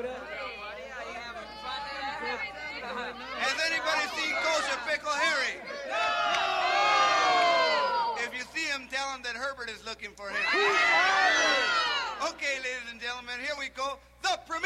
Has anybody seen Kosher Pickle Harry? If you see him, tell him that Herbert is looking for him.